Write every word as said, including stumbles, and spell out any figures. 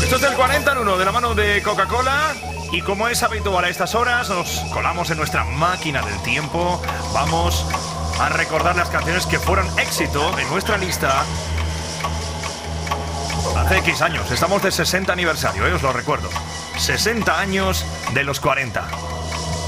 Esto es del cuarenta en uno de la mano de Coca-Cola. Y como es habitual a estas horas, nos colamos en nuestra máquina del tiempo. Vamos a recordar las canciones que fueron éxito en nuestra lista hace X años. Estamos de sesenta aniversario, ¿eh? Os lo recuerdo. sesenta años de los cuarenta.